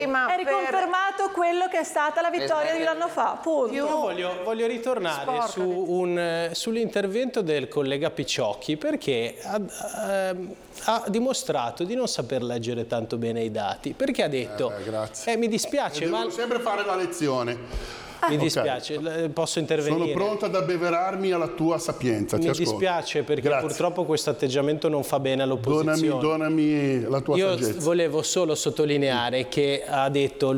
È riconfermato quello che è stata la vittoria di l'anno fa, punto. Io voglio ritornare sull'intervento del collega Picciocchi, perché ha dimostrato di non saper leggere tanto bene i dati, perché ha detto mi dispiace, ma devo sempre fare la lezione. Mi dispiace, posso intervenire? Sono pronta ad abbeverarmi alla tua sapienza. Mi dispiace perché purtroppo questo atteggiamento non fa bene all'opposizione. Donami la tua saggezza. Io volevo solo sottolineare che ha detto il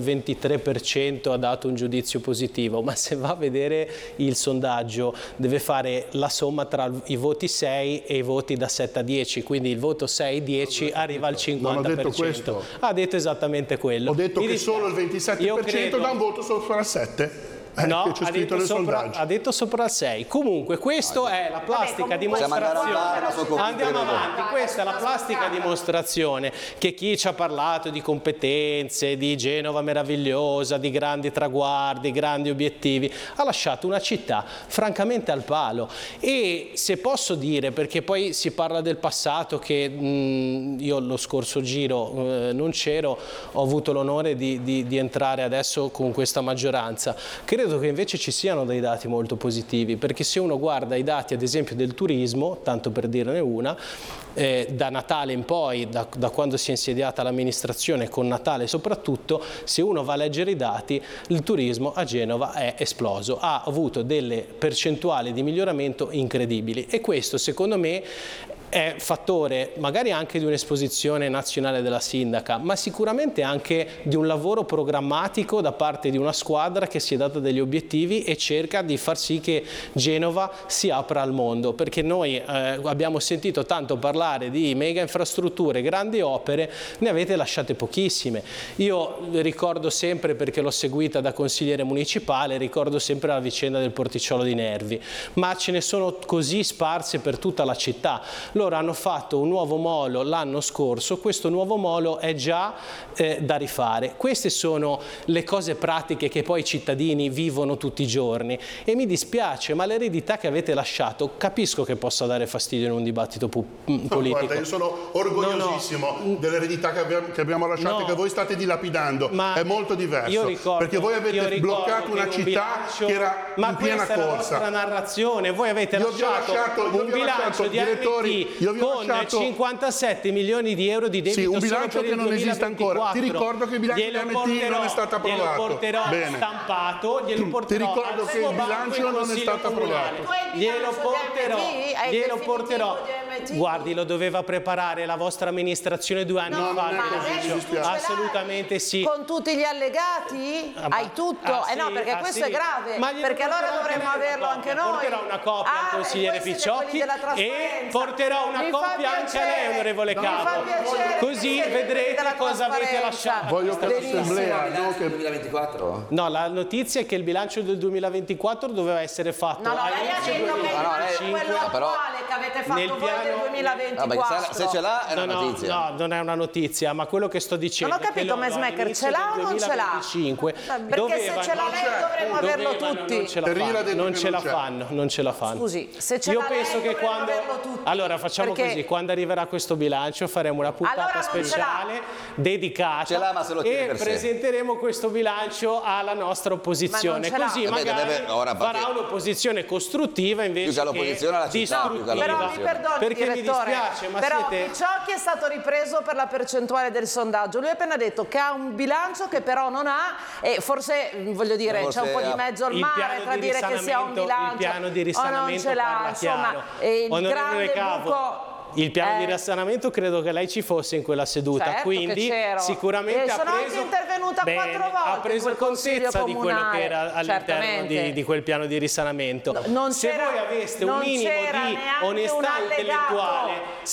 23% ha dato un giudizio positivo, ma se va a vedere il sondaggio deve fare la somma tra i voti 6 e i voti da 7 a 10, quindi il voto 6-10 arriva al 50%. Non ho detto questo. Ha detto esattamente quello. Ho detto che solo il 27% dà un voto sopra il 7%. No, ha detto sopra il 6. Comunque questo è la plastica dimostrazione. Andiamo avanti, questa è la plastica dimostrazione che chi ci ha parlato di competenze, di Genova meravigliosa, di grandi traguardi, grandi obiettivi, ha lasciato una città francamente al palo. E se posso dire, perché poi si parla del passato, che io lo scorso giro non c'ero, ho avuto l'onore di entrare adesso con questa maggioranza. Credo che invece ci siano dei dati molto positivi, perché se uno guarda i dati ad esempio del turismo, tanto per dirne una, da Natale in poi, da quando si è insediata l'amministrazione, con Natale soprattutto, se uno va a leggere i dati, il turismo a Genova è esploso, ha avuto delle percentuali di miglioramento incredibili, e questo secondo me è fattore magari anche di un'esposizione nazionale della sindaca, ma sicuramente anche di un lavoro programmatico da parte di una squadra che si è data degli obiettivi e cerca di far sì che Genova si apra al mondo, perché noi abbiamo sentito tanto parlare di mega infrastrutture, grandi opere, ne avete lasciate pochissime. Io ricordo sempre, perché l'ho seguita da consigliere municipale, ricordo sempre la vicenda del porticciolo di Nervi, ma ce ne sono così sparse per tutta la città. Loro hanno fatto un nuovo molo l'anno scorso, questo nuovo molo è già da rifare. Queste sono le cose pratiche che poi i cittadini vivono tutti i giorni, e mi dispiace, ma l'eredità che avete lasciato capisco che possa dare fastidio in un dibattito politico. Guarda, io sono orgogliosissimo dell'eredità che abbiamo lasciato e che voi state dilapidando, ma è molto diverso, perché voi avete bloccato una città che era in piena corsa. Ma questa è la vostra narrazione, voi avete lasciato un bilancio di RT con 57 milioni di euro di debito. Sì, un bilancio che non esiste ancora. Ti ricordo che il bilancio di RT non è stato approvato. Glielo porterò stampato, glielo porterò. Ti ricordo che il bilancio non è stato approvato. Glielo porterò. Guardi, lo doveva preparare la vostra amministrazione 2 anni fa. Assolutamente sì. Con tutti gli allegati? Hai tutto? No, perché questo è grave. Perché allora dovremmo averlo anche noi. Porterò una copia al consigliere Picciocchi e porterò una copia anche a lei, onorevole Capo. Così vedrete cosa avete lasciato. Voglio che l'assemblea... del 2024? No, la notizia è che il bilancio del 2024 doveva essere fatto all'inizio del 2025. Quello attuale che avete fatto voi del 2024. Se ce l'ha è una notizia. No, non è una notizia, ma quello che sto dicendo... Non ho capito, Messmaker, ce l'ha o non ce l'ha? Perché se ce l'ha lei dovremmo averlo tutti. Non ce la fanno. Scusi, se ce l'ha lei dovremmo averlo tutti. Allora facciamo così, quando arriverà questo bilancio faremo una puntata speciale dedicata e presenteremo questo bilancio alla nostra opposizione, così magari farà un'opposizione costruttiva invece che distruttiva. Però mi perdoni, direttore, però Picciocchi è stato ripreso per la percentuale del sondaggio. Lui ha appena detto che ha un bilancio che però non ha, e forse, voglio dire, c'è un po' di mezzo al mare tra dire che si ha un bilancio o non ce l'ha, insomma, il grande buco. Il piano di risanamento credo che lei ci fosse in quella seduta, certo, quindi sicuramente ha preso contezza di quello che era all'interno di quel piano di risanamento. Se voi aveste un minimo di onestà intellettuale,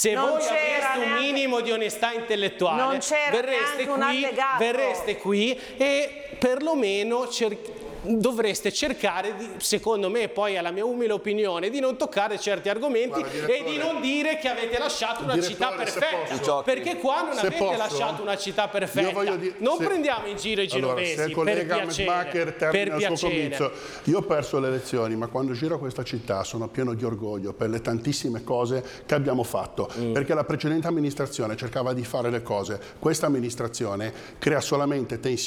verreste qui e perlomeno dovreste cercare, secondo me, poi è la mia umile opinione, di non toccare certi argomenti e di non dire che avete lasciato una città perfetta, perché qua non avete lasciato una città perfetta. Non prendiamo in giro i genovesi, se il collega Messmaker termina il suo comizio. Io ho perso le elezioni, ma quando giro questa città sono pieno di orgoglio per le tantissime cose che abbiamo fatto, perché la precedente amministrazione cercava di fare le cose, questa amministrazione crea solamente tensione